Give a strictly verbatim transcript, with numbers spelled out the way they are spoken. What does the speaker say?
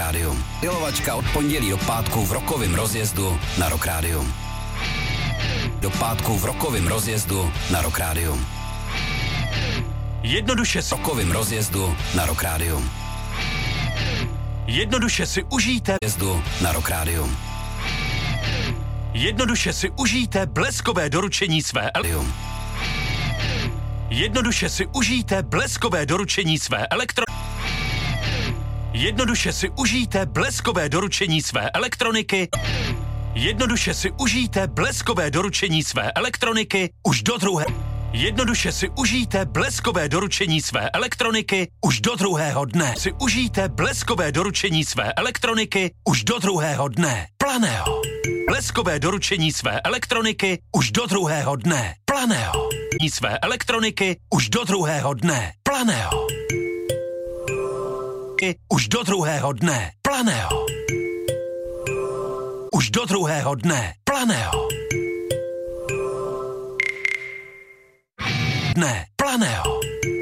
Rádium. Ilovačka od pondělí do pátku v rokovém rozjezdu na Rock Rádium. Do pátku v rokovém rozjezdu na Rock Rádium. Jednoduše s rokovým rozjezdu na Rock Rádium. Jednoduše si užijte Jezdu na Rock Rádium. Jednoduše si užijte bleskové doručení své Rádium. Jednoduše si užijte bleskové doručení své elektro Jednoduše si užijte bleskové doručení své elektroniky. Jednoduše si užijte bleskové doručení své elektroniky už do druhé. Jednoduše si užijte bleskové doručení své elektroniky už do druhého dne. Si užijte bleskové doručení své elektroniky už do druhého dne. Planého. Bleskové doručení své elektroniky už do druhého dne. Planého. Své elektroniky už do druhého dne. Planého. Už do druhého dne. Planého. Už do druhého dne. Planého. Dne. Planého.